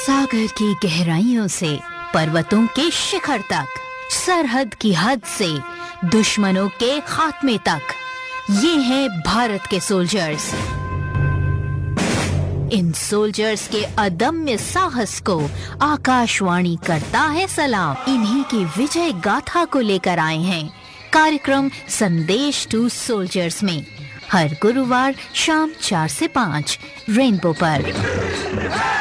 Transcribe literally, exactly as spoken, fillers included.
सागर की गहराइयों से पर्वतों के शिखर तक, सरहद की हद से दुश्मनों के खात्मे तक, ये हैं भारत के सोल्जर्स। इन सोल्जर्स के अदम्य साहस को आकाशवाणी करता है सलाम। इन्हीं की विजय गाथा को लेकर आए हैं कार्यक्रम संदेश टू सोल्जर्स में, हर गुरुवार शाम चार से पाँच रेनबो पर।